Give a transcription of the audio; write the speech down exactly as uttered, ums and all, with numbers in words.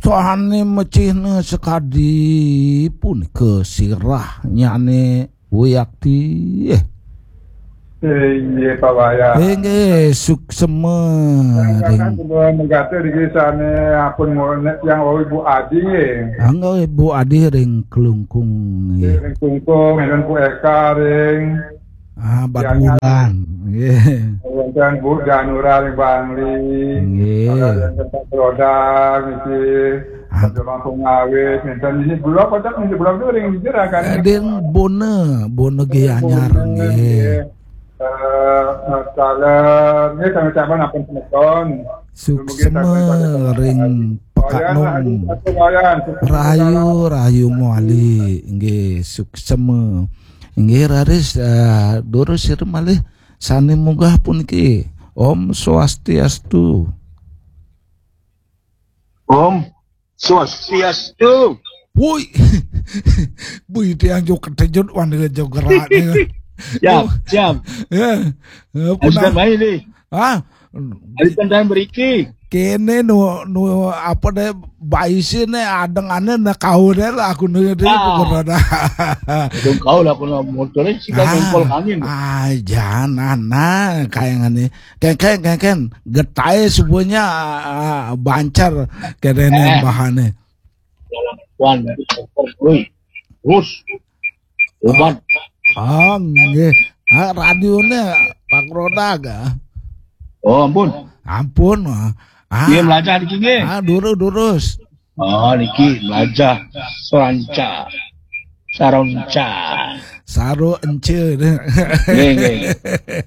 soane mecihna sekadi pun ke sirah nyane Wiyakti eh iya Pak Waya. Nggih suksema Kan kula menggate di kisane apun yang Ibu Adi nggih. Anggo Ibu Adi ring kelungkung nggih. Ring kungkung dan Bu Eka ring Ah Baturan nggih. Wonten Bu Danura ring Bangli. Nggih. Ada produk iki. Ada langsung ngawit, minten ini blok kotak ini blok itu ring jera kan. Ada bone, bone ge anyar nggih. Eh, kalau ini sama-sama napun penonton. Suksema ring Pekaknung. Rayu rayu muali nggih suksema. Nggih raris uh, durus sir malih sane munggah pun ki. Om Swastiastu. Om Swastiastu. Woi. Bui tiang jo ketejut wan de jo gerak. Jam, jam. Ya. Punah bae ni. Ah, Ali tandang beriki. Kene nu nu apa deh baisi ne adengane na kau deh lah aku nu deh pokoknya. Dong kau lah pun motornya sih kan kompol angin. Ah, jangan nah kayak ngene. Ken ken ken ken getai semuanya bancar kene bahane. Wan, oi. Terus. Obat. Ah, nggih. Ah, radionya Pak Rodaga. Oh, ampun. Ampun. Ah. Dia belajar di sini. Ah, durus-durus. Oh, niki belajar seranca. Saronca. Saro ence. Nggih, nggih.